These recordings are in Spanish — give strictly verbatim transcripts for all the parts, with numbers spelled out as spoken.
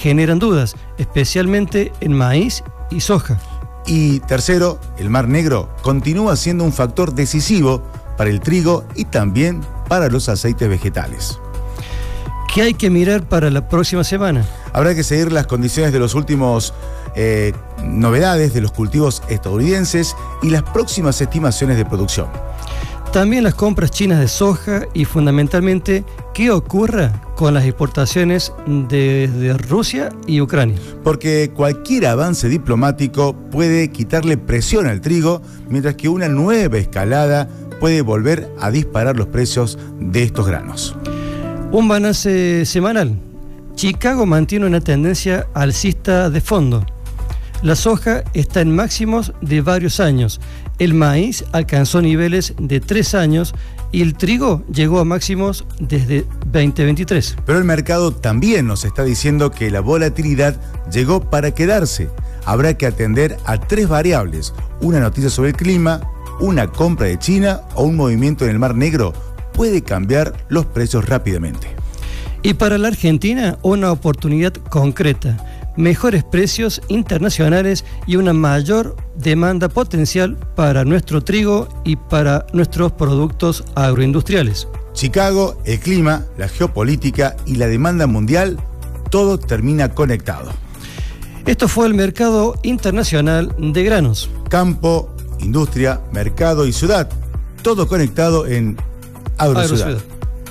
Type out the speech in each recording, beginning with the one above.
generan dudas, especialmente en maíz y soja. Y tercero, el Mar Negro continúa siendo un factor decisivo para el trigo y también para los aceites vegetales. ¿Qué hay que mirar para la próxima semana? Habrá que seguir las condiciones de los últimos eh, novedades de los cultivos estadounidenses y las próximas estimaciones de producción. También las compras chinas de soja y fundamentalmente qué ocurra con las exportaciones desde Rusia y Ucrania. Porque cualquier avance diplomático puede quitarle presión al trigo, mientras que una nueva escalada puede volver a disparar los precios de estos granos. Un balance semanal. Chicago mantiene una tendencia alcista de fondo. La soja está en máximos de varios años. El maíz alcanzó niveles de tres años y el trigo llegó a máximos desde veinte veintitrés. Pero el mercado también nos está diciendo que la volatilidad llegó para quedarse. Habrá que atender a tres variables: una noticia sobre el clima, una compra de China o un movimiento en el Mar Negro puede cambiar los precios rápidamente. Y para la Argentina, una oportunidad concreta: mejores precios internacionales y una mayor demanda potencial para nuestro trigo y para nuestros productos agroindustriales. Chicago, el clima, la geopolítica y la demanda mundial, todo termina conectado. Esto fue el mercado internacional de granos. Campo, industria, mercado y ciudad, todo conectado en Agrociudad. Agrociudad.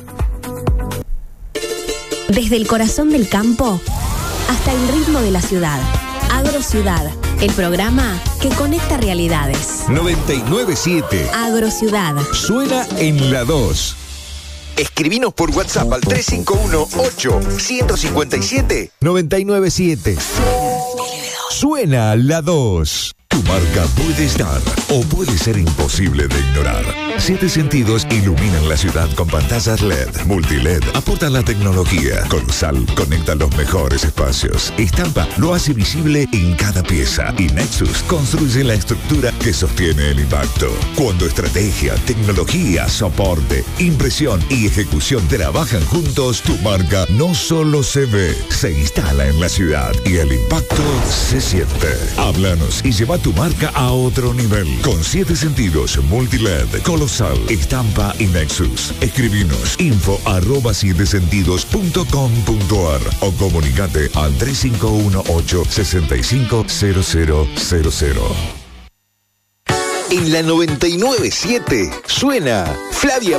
Desde el corazón del campo hasta el ritmo de la ciudad. Agrociudad, el programa que conecta realidades. noventa y nueve siete. Agrociudad. Suena en la dos. Escribinos por WhatsApp al tres cinco uno, ocho, uno cinco siete, nueve nueve siete. Suena la dos. Tu marca puede estar o puede ser imposible de ignorar. Siete Sentidos iluminan la ciudad con pantallas L E D, multi-L E D, aportan la tecnología. Colosal conecta los mejores espacios. Estampa lo hace visible en cada pieza. Y Nexus construye la estructura que sostiene el impacto. Cuando estrategia, tecnología, soporte, impresión y ejecución trabajan juntos, tu marca no solo se ve, se instala en la ciudad y el impacto se siente. Háblanos y lleva tu marca a otro nivel. Con Siete Sentidos, multi-L E D, Colosal, Estampa y Nexus. Escribinos info arroba siete sentidos punto com punto ar o comunicate al tres cinco uno, ocho, seis cinco cero cero cero cero. En la noventa y nueve siete suena Flavia